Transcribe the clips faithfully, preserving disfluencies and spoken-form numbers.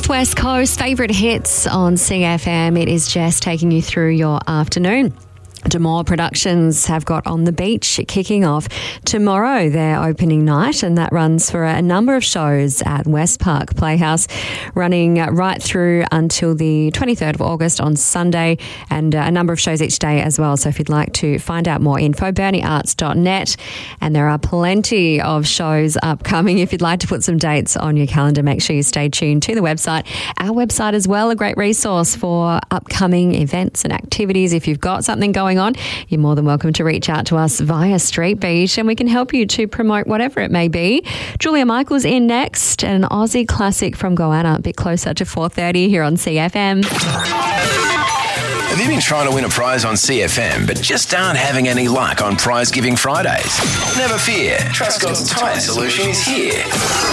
Northwest Coast favourite hits on C F M. It is Jess taking you through your afternoon. Demore Productions have got On the Beach kicking off tomorrow, their opening night, and that runs for a number of shows at West Park Playhouse, running right through until the twenty-third of August on Sunday, and a number of shows each day as well. So if you'd like to find out more info, burnie arts dot net, and there are plenty of shows upcoming. If you'd like to put some dates on your calendar, make sure you stay tuned to the website. Our website as well, a great resource for upcoming events and activities. If you've got something going on, you're more than welcome to reach out to us via Street Beat, and we can help you to promote whatever it may be. Julia Michaels in next, and an Aussie classic from Goanna a bit closer to four thirty here on C F M. Have you been trying to win a prize on C F M but just aren't having any luck on Prize Giving Fridays? Never fear, Truscott's Tyre Solution is here.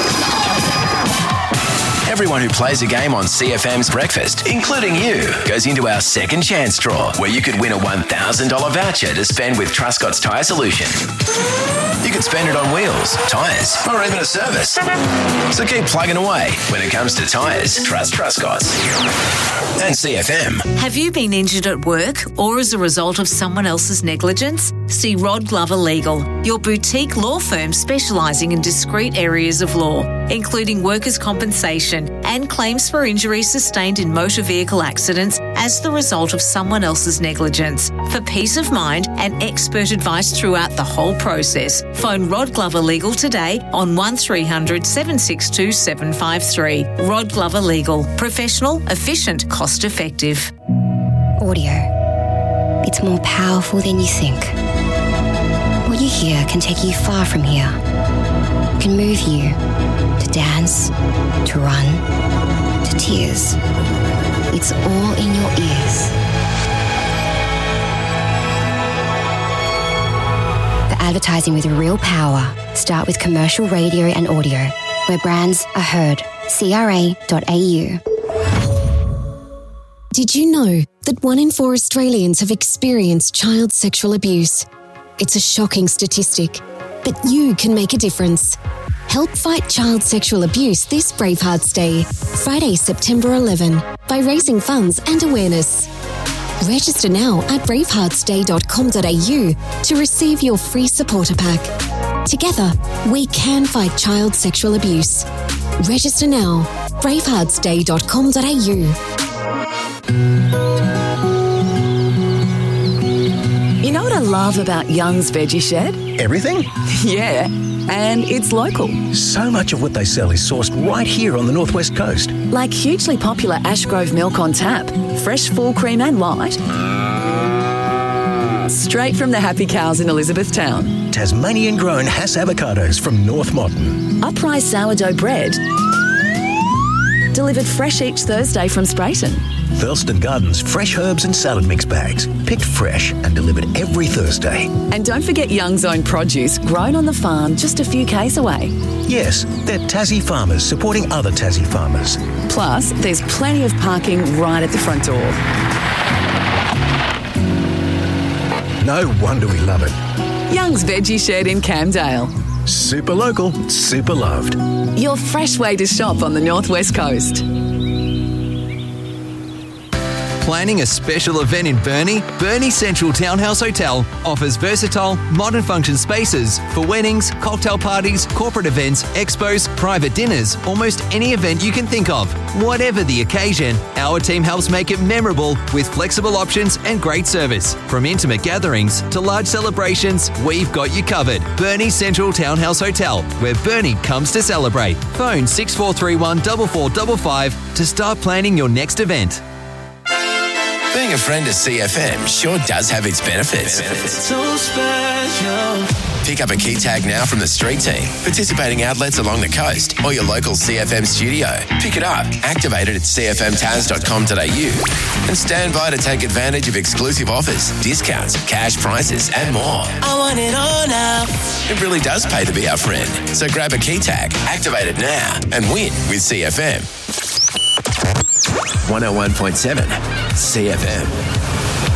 Everyone who plays a game on C F M's Breakfast, including you, goes into our second chance draw, where you could win a one thousand dollars voucher to spend with Truscott's Tyre Solution. You could spend it on wheels, tyres, or even a service. So keep plugging away. When it comes to tyres, trust Truscott's. And C F M. Have you been injured at work or as a result of someone else's negligence? See Rod Glover Legal, your boutique law firm specialising in discrete areas of law, including workers' compensation and claims for injuries sustained in motor vehicle accidents as the result of someone else's negligence. For peace of mind and expert advice throughout the whole process, phone Rod Glover Legal today on one three hundred, seven six two, seven five three. Rod Glover Legal. Professional, efficient, cost effective. Audio. It's more powerful than you think. What you hear can take you far from here. It can move you to dance, to run, to tears. It's all in your ears. The advertising with real power. Start with commercial radio and audio, where brands are heard. C R A dot A U. Did you know that one in four Australians have experienced child sexual abuse? It's a shocking statistic, but you can make a difference. Help fight child sexual abuse this Bravehearts Day, Friday, September eleventh, by raising funds and awareness. Register now at bravehearts day dot com dot A U to receive your free supporter pack. Together, we can fight child sexual abuse. Register now, bravehearts day dot com dot A U. You know what I love about Young's Veggie Shed? Everything? Yeah, and it's local. So much of what they sell is sourced right here on the Northwest Coast. Like hugely popular Ashgrove milk on tap, fresh full cream and light. Straight from the happy cows in Elizabethtown. Tasmanian-grown Hass avocados from North Moreton. Uprise sourdough bread. Delivered fresh each Thursday from Sprayton. Thurlston Gardens fresh herbs and salad mix bags, picked fresh and delivered every Thursday. And don't forget Young's own produce, grown on the farm just a few k's away. Yes, they're Tassie farmers supporting other Tassie farmers. Plus, there's plenty of parking right at the front door. No wonder we love it. Young's Veggie Shed in Camdale. Super local, super loved. Your fresh way to shop on the Northwest Coast. Planning a special event in Burnie? Burnie Central Townhouse Hotel offers versatile, modern function spaces for weddings, cocktail parties, corporate events, expos, private dinners, almost any event you can think of. Whatever the occasion, our team helps make it memorable with flexible options and great service. From intimate gatherings to large celebrations, we've got you covered. Burnie Central Townhouse Hotel, where Burnie comes to celebrate. Phone six four three one, four four five five to start planning your next event. Being a friend of C F M sure does have its benefits. So special. Pick up a key tag now from the street team, participating outlets along the coast, or your local C F M studio. Pick it up, activate it at c f m taz dot com dot a u, and stand by to take advantage of exclusive offers, discounts, cash prizes, and more. I want it all now. It really does pay to be our friend. So grab a key tag, activate it now, and win with C F M. one oh one point seven C F M.